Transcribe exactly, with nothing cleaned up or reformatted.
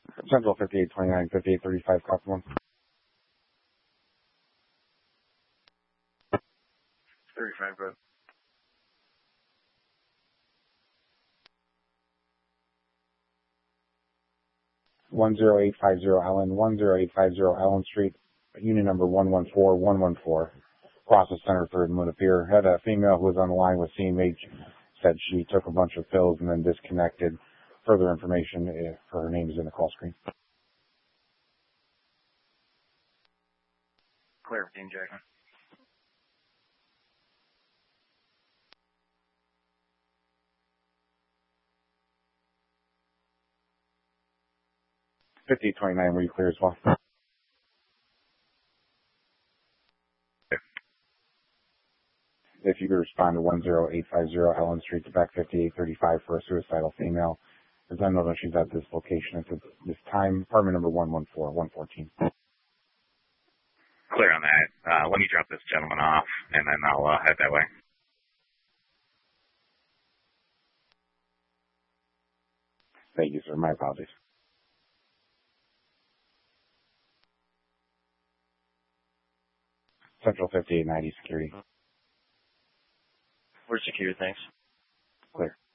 Central fifty-eight twenty-nine, fifty-eight thirty-five, copy one. thirty-five, bro. one zero eight five zero Allen, one zero eight five zero Allen Street, unit number one one four one one four. Process Center, Third Moon Pier. Had a female who was on the line with C M H, said she took a bunch of pills and then disconnected. Further information uh, for her name is in the call screen. Clear, Dean Jackman. fifty-eight twenty-nine, were you clear as well? If you could respond to one zero eight five zero Allen Street to back fifty-eight thirty-five for a suicidal female. As I know that she's at this location at this time, apartment number one one four, one fourteen. Clear on that. Uh, let me drop this gentleman off, and then I'll uh, head that way. Thank you, sir. My apologies. Central fifty-eight ninety security. We're secure, thanks. Clear.